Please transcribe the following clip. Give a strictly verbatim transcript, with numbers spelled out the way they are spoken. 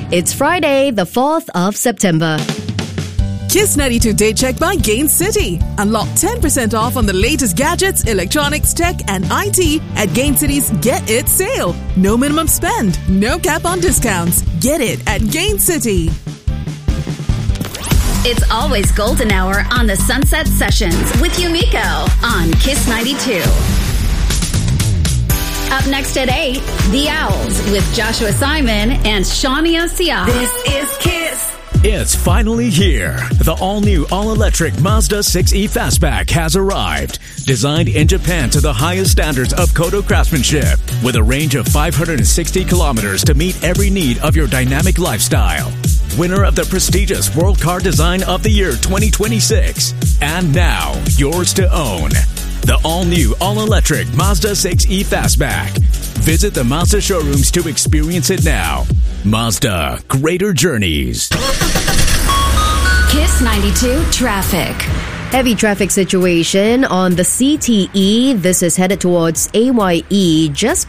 It's Friday, the fourth of September. Kiss ninety-two Day Check by Gain City. Unlock ten percent off on the latest gadgets, electronics, tech, and I T at Gain City's Get It sale. No minimum spend, no cap on discounts. Get it at Gain City. It's always golden hour on the Sunset Sessions with Yumiko on Kiss ninety-two. Up next at eight, The Owls with Joshua Simon and Shania Siah. This is Kiss. It's finally here. The all-new, all-electric Mazda six E Fastback has arrived. Designed in Japan to the highest standards of Kodo craftsmanship, with a range of five hundred sixty kilometers to meet every need of your dynamic lifestyle. Winner of the prestigious World Car Design of the Year twenty twenty-six. And now, yours to own. The all-new, all-electric Mazda six E Fastback. Visit the Mazda showrooms to experience it now. Mazda, greater journeys. Kiss ninety-two traffic. Heavy traffic situation on the C T E. This is headed towards A Y E just